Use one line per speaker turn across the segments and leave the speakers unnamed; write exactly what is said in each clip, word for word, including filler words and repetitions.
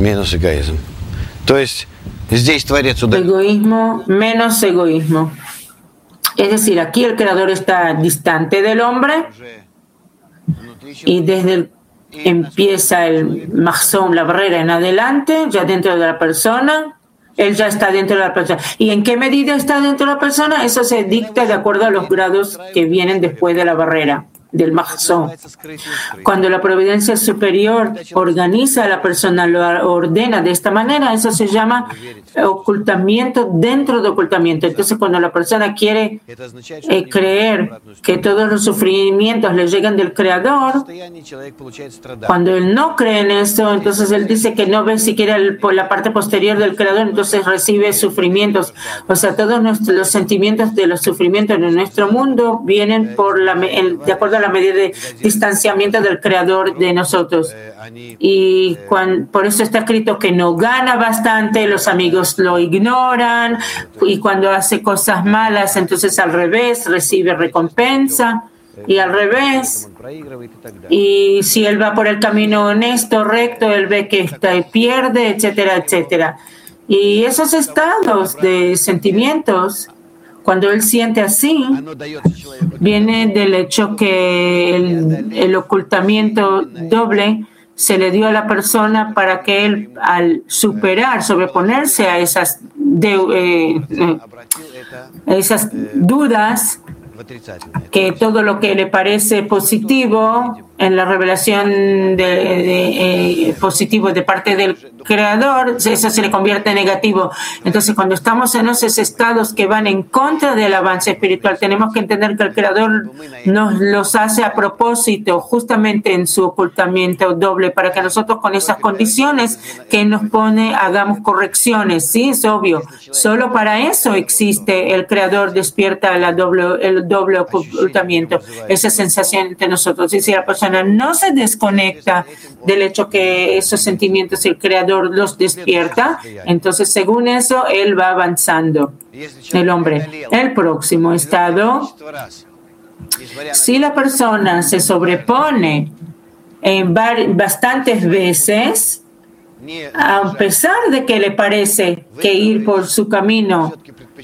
menos egoísmo. Entonces, здесь Творец удален.
Egoísmo menos egoísmo. Es decir, aquí el Creador está distante del hombre y desde el, empieza el mahzón, la barrera en adelante, ya dentro de la persona, él ya está dentro de la persona. ¿Y en qué medida está dentro de la persona? Eso se dicta de acuerdo a los grados que vienen después de la barrera, del mahzón. Cuando la providencia superior organiza a la persona, lo ordena de esta manera, eso se llama ocultamiento dentro de ocultamiento. Entonces, cuando la persona quiere eh, creer que todos los sufrimientos le llegan del Creador, cuando él no cree en eso, entonces él dice que no ve siquiera el, por la parte posterior del Creador, entonces recibe sufrimientos. O sea, todos nuestros, los sentimientos de los sufrimientos en nuestro mundo vienen por la, el, de acuerdo a la medida de distanciamiento del Creador de nosotros. Y cuando, por eso está escrito que no gana bastante, los amigos lo ignoran, y cuando hace cosas malas, entonces al revés, recibe recompensa, y al revés. Y si él va por el camino honesto, recto, él ve que está, pierde, etcétera, etcétera. Y esos estados de sentimientos, cuando él siente así, viene del hecho que el, el ocultamiento doble se le dio a la persona para que él, al superar, sobreponerse a esas, de, eh, esas dudas, que todo lo que le parece positivo en la revelación de, de, eh, positivo de parte del Creador, eso se le convierte en negativo. Entonces, cuando estamos en esos estados que van en contra del avance espiritual, tenemos que entender que el Creador nos los hace a propósito, justamente en su ocultamiento doble, para que nosotros con esas condiciones que nos pone hagamos correcciones. Sí, es obvio. Solo para eso existe el Creador, despierta la doble, el doble ocultamiento, esa sensación entre nosotros. Y si la persona no se desconecta del hecho que esos sentimientos el Creador los despierta, entonces según eso él va avanzando, el hombre. El próximo estado, si la persona se sobrepone en bastantes veces, a pesar de que le parece que ir por su camino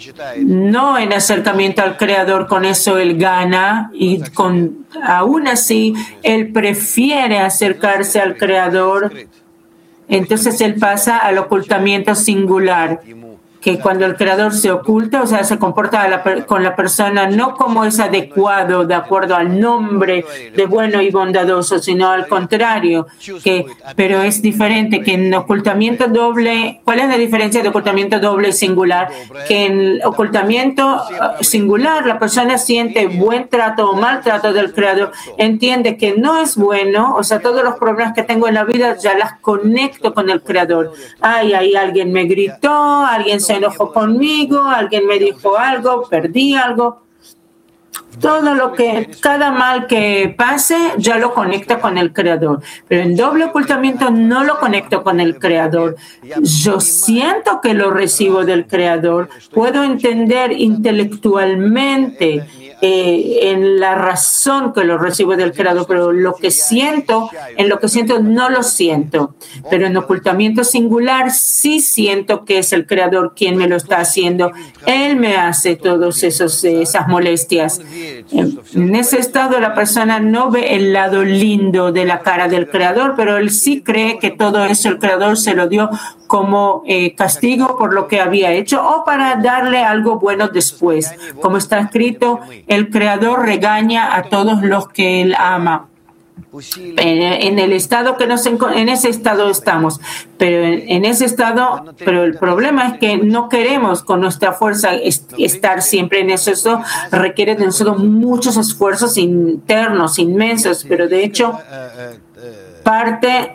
no en acercamiento al Creador, con eso él gana, y con, aún así él prefiere acercarse al Creador, entonces él pasa al ocultamiento singular, que cuando el Creador se oculta, o sea, se comporta la, con la persona no como es adecuado de acuerdo al nombre de bueno y bondadoso, sino al contrario, que, pero es diferente que en ocultamiento doble. ¿Cuál es la diferencia de ocultamiento doble y singular? Que en ocultamiento singular la persona siente buen trato o mal trato del Creador, entiende que no es bueno, o sea, todos los problemas que tengo en la vida ya las conecto con el Creador. Ay, ahí alguien me gritó, alguien se enojó conmigo, alguien me dijo algo, perdí algo. Todo lo que, cada mal que pase, ya lo conecta con el Creador. Pero en doble ocultamiento no lo conecto con el Creador. Yo siento que lo recibo del Creador. Puedo entender intelectualmente Eh, en la razón que lo recibo del Creador, pero lo que siento, en lo que siento no lo siento. Pero en ocultamiento singular sí siento que es el Creador quien me lo está haciendo. Él me hace todas esas molestias. En, en ese estado la persona no ve el lado lindo de la cara del Creador, pero él sí cree que todo eso el Creador se lo dio como eh, castigo por lo que había hecho o para darle algo bueno después. Como está escrito, el Creador regaña a todos los que Él ama. En, en el estado que nos en ese estado estamos, pero en, en ese estado, pero el problema es que no queremos con nuestra fuerza est- estar siempre en eso. Eso requiere de nosotros muchos esfuerzos internos inmensos, pero de hecho parte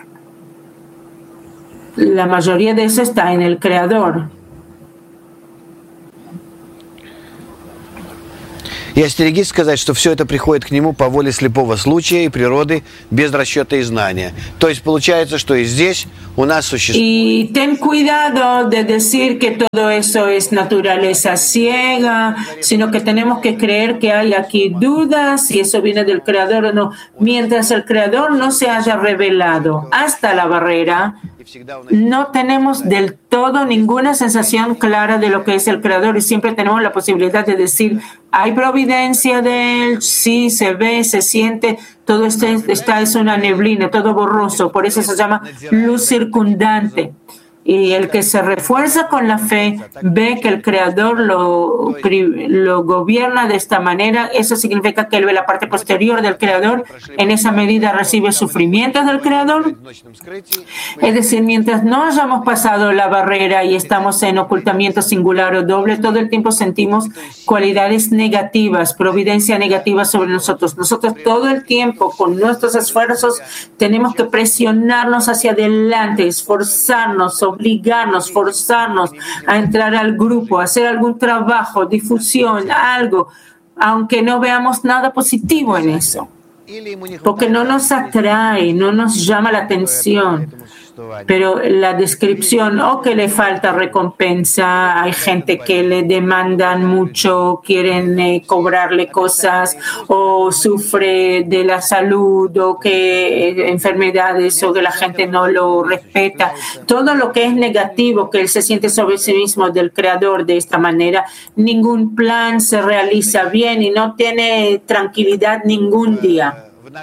la mayoría de eso está en el Creador.
И остерегись сказать, что все это приходит к нему по воле слепого случая и природы, без расчета и знания. То есть получается, что и здесь у нас существует...
Y ten cuidado de decir que todo eso es naturaleza ciega, sino que tenemos que creer que hay aquí dudas, si eso viene del Creador o no. Mientras el Creador no se haya revelado hasta la barrera, no tenemos del todo ninguna sensación clara de lo que es el Creador y siempre tenemos la posibilidad de decir, hay providencia de Él, sí, se ve, se siente, todo este, esta es una neblina, todo borroso, por eso se llama luz circundante. Y el que se refuerza con la fe ve que el Creador lo, lo gobierna de esta manera. Eso significa que él ve la parte posterior del Creador. En esa medida recibe sufrimientos del Creador. Es decir, mientras no hayamos pasado la barrera y estamos en ocultamiento singular o doble, todo el tiempo sentimos cualidades negativas, providencia negativa sobre nosotros. Nosotros todo el tiempo, con nuestros esfuerzos, tenemos que presionarnos hacia adelante, esforzarnos, obligarnos, forzarnos a entrar al grupo, a hacer algún trabajo, difusión, algo, aunque no veamos nada positivo en eso, porque no nos atrae, no nos llama la atención. Pero la descripción, o que le falta recompensa, hay gente que le demandan mucho, quieren eh, cobrarle cosas, o sufre de la salud, o que eh, enfermedades, o que la gente no lo respeta. Todo lo que es negativo, que él se siente sobre sí mismo del Creador de esta manera, ningún plan se realiza bien y no tiene tranquilidad ningún día.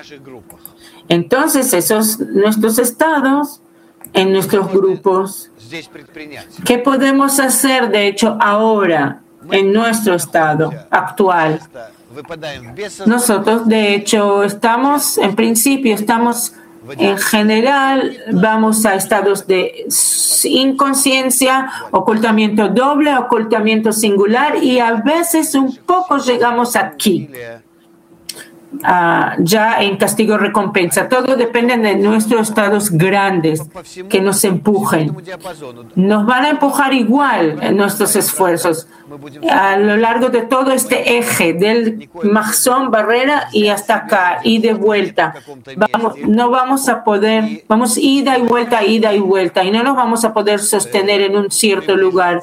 Entonces, esos nuestros estados en nuestros grupos. ¿Qué podemos hacer, de hecho, ahora, en nuestro estado actual? Nosotros, de hecho, estamos, en principio, estamos, en general, vamos a estados de inconsciencia, ocultamiento doble, ocultamiento singular, y a veces un poco llegamos aquí. Uh, ya en castigo recompensa. Todo depende de nuestros estados grandes que nos empujen. Nos van a empujar igual en nuestros esfuerzos a lo largo de todo este eje del Mahzón, barrera y hasta acá y de vuelta. Vamos, no vamos a poder, vamos ida y vuelta, ida y vuelta y no nos vamos a poder sostener en un cierto lugar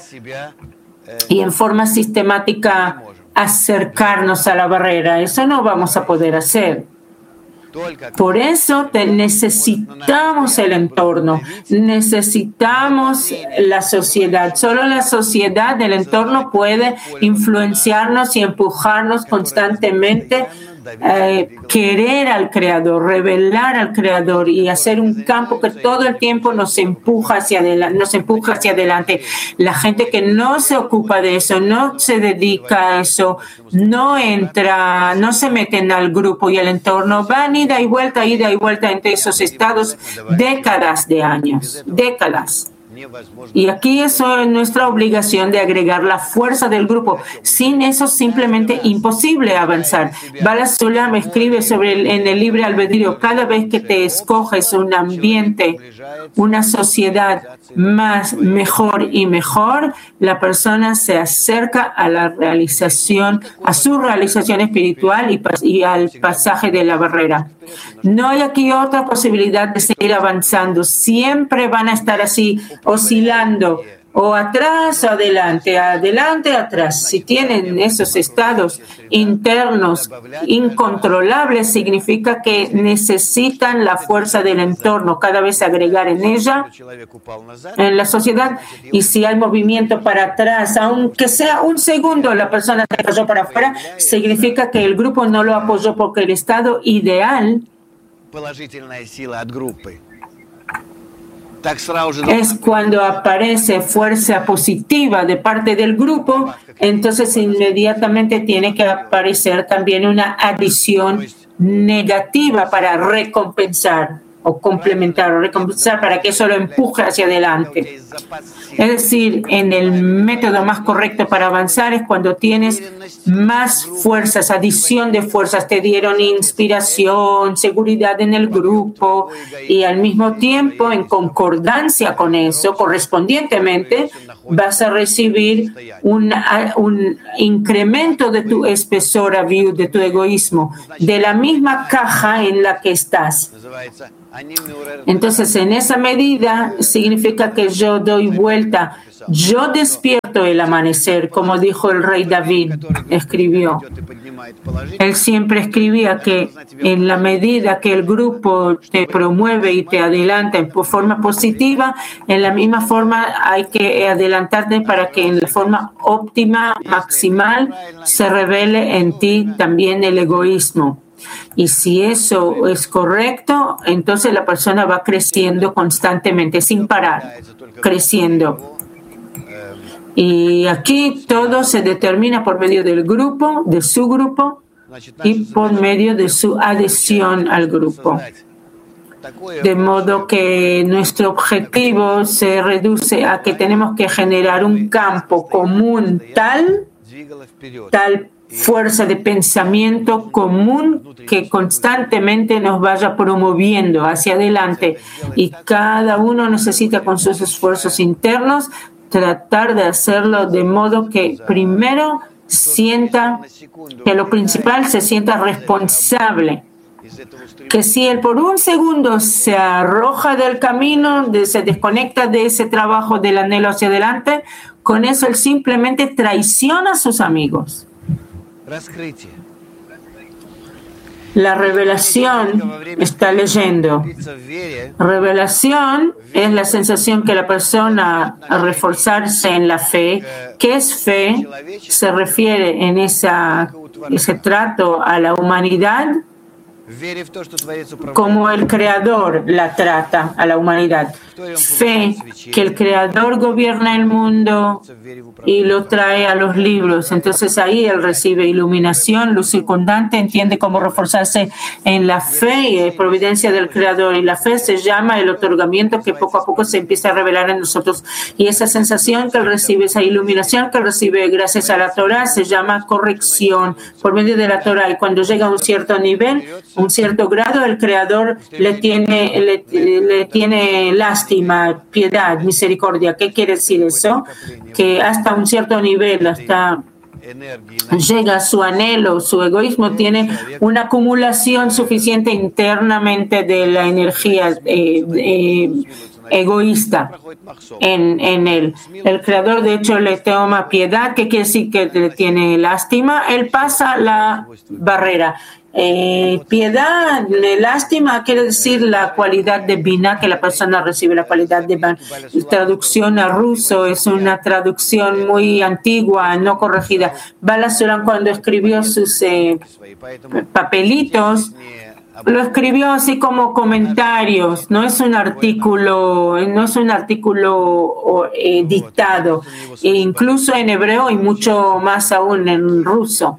y en forma sistemática acercarnos a la barrera. Eso no vamos a poder hacer. Por eso te necesitamos el entorno, necesitamos la sociedad. Solo la sociedad del entorno puede influenciarnos y empujarnos constantemente, eh, querer al Creador, revelar al Creador y hacer un campo que todo el tiempo nos empuja hacia adelante, nos empuja hacia adelante. La gente que no se ocupa de eso, no se dedica a eso, no entra, no se meten al grupo y al entorno, van ida y vuelta, ida y vuelta entre esos estados décadas de años, décadas. Y aquí eso es nuestra obligación de agregar la fuerza del grupo. Sin eso es simplemente imposible avanzar. Bala Sulam escribe sobre el, en el libre albedrío, cada vez que te escoges un ambiente, una sociedad más mejor y mejor, la persona se acerca a la realización, a su realización espiritual y, y al pasaje de la barrera. No hay aquí otra posibilidad de seguir avanzando. Siempre van a estar así, oscilando, o atrás o adelante, adelante, atrás. Si tienen esos estados internos incontrolables, significa que necesitan la fuerza del entorno, cada vez agregar en ella, en la sociedad. Y si hay movimiento para atrás, aunque sea un segundo, la persona se cayó para afuera, significa que el grupo no lo apoyó, porque el estado ideal es cuando aparece fuerza positiva de parte del grupo, entonces inmediatamente tiene que aparecer también una adición negativa para recompensar. o complementar o recompensar para que eso lo empuje hacia adelante. Es decir, en el método más correcto para avanzar es cuando tienes más fuerzas, adición de fuerzas, te dieron inspiración, seguridad en el grupo y al mismo tiempo, en concordancia con eso, correspondientemente, vas a recibir un, un incremento de tu espesor, de tu egoísmo, de la misma caja en la que estás. Entonces, en esa medida, significa que yo doy vuelta, yo despierto el amanecer, como dijo el rey David, escribió. Él siempre escribía que en la medida que el grupo te promueve y te adelanta en forma positiva, en la misma forma hay que adelantarte para que en la forma óptima, maximal, se revele en ti también el egoísmo. Y si eso es correcto, entonces la persona va creciendo constantemente, sin parar, creciendo. Y aquí todo se determina por medio del grupo, de su grupo, y por medio de su adhesión al grupo. De modo que nuestro objetivo se reduce a que tenemos que generar un campo común tal, tal fuerza de pensamiento común que constantemente nos vaya promoviendo hacia adelante. Y cada uno necesita con sus esfuerzos internos tratar de hacerlo de modo que primero sienta que lo principal se sienta responsable. Que si él por un segundo se arroja del camino, de, se desconecta de ese trabajo del anhelo hacia adelante, con eso él simplemente traiciona a sus amigos. La revelación está leyendo. Revelación es la sensación que la persona a reforzarse en la fe. ¿Qué es fe? Se refiere en esa, ese trato a la humanidad como el Creador la trata a la humanidad. Fe que el Creador gobierna el mundo y lo trae a los libros. Entonces ahí él recibe iluminación, luz circundante, entiende cómo reforzarse en la fe y en providencia del Creador. Y la fe se llama el otorgamiento que poco a poco se empieza a revelar en nosotros. Y esa sensación que él recibe, esa iluminación que él recibe gracias a la Torah, se llama corrección por medio de la Torah. Y cuando llega a un cierto nivel, un cierto grado, el Creador le tiene, le, le tiene lástima, piedad, misericordia. ¿Qué quiere decir eso? Que hasta un cierto nivel, hasta llega su anhelo, su egoísmo, tiene una acumulación suficiente internamente de la energía eh, eh, egoísta en, en él. El Creador, de hecho, le toma piedad, que quiere decir que le tiene lástima. Él pasa la barrera. Eh, piedad, lástima, quiere decir la cualidad de Binah que la persona recibe, la cualidad de Binah. La traducción a ruso es una traducción muy antigua, no corregida. Balasuram, cuando escribió sus eh, papelitos, lo escribió así como comentarios, no es un artículo, no es un artículo eh, dictado, e incluso en hebreo y mucho más aún en ruso.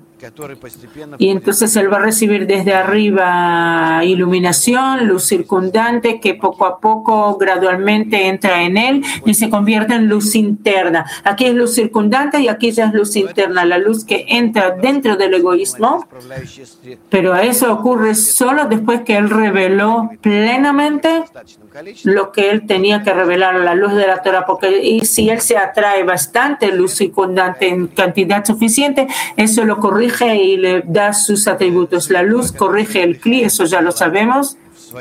Y entonces él va a recibir desde arriba iluminación, luz circundante que poco a poco gradualmente entra en él y se convierte en luz interna. Aquí es luz circundante y aquí ya es luz interna, la luz que entra dentro del egoísmo, pero eso ocurre solo después que él reveló plenamente lo que él tenía que revelar, la luz de la Torah, porque y si él se atrae bastante luz circundante en cantidad suficiente, eso lo corrige y le da sus atributos. La luz corrige el cli, eso ya lo sabemos.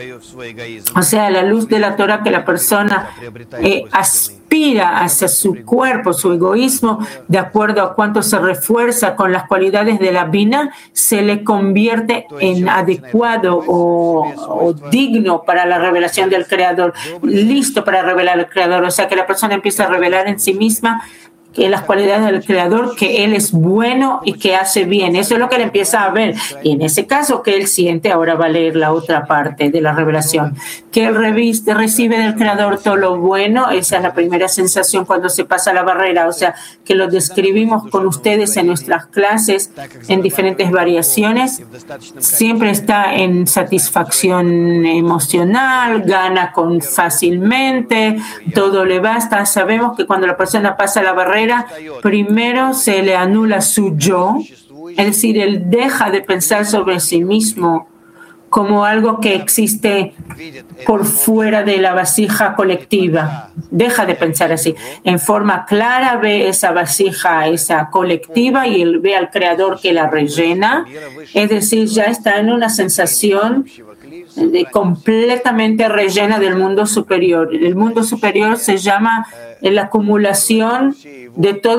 O sea, la luz de la Torah que la persona eh, aspira hacia su cuerpo, su egoísmo, de acuerdo a cuánto se refuerza con las cualidades de la Binah, se le convierte en adecuado o, o digno para la revelación del Creador, listo para revelar al Creador. O sea, que la persona empieza a revelar en sí misma que las cualidades del Creador, que Él es bueno y que hace bien. Eso es lo que Él empieza a ver. Y en ese caso que Él siente, ahora va a leer la otra parte de la revelación, que Él reviste, recibe del Creador todo lo bueno. Esa es la primera sensación cuando se pasa la barrera. O sea, que lo describimos con ustedes en nuestras clases en diferentes variaciones. Siempre está en satisfacción emocional, gana con fácilmente, todo le basta. Sabemos que cuando la persona pasa la barrera, primero se le anula su yo, es decir, él deja de pensar sobre sí mismo como algo que existe por fuera de la vasija colectiva. Deja de pensar así. En forma clara ve esa vasija, esa colectiva, y él ve al Creador que la rellena. Es decir, ya está en una sensación de completamente rellena del mundo superior. El mundo superior se llama la acumulación de todo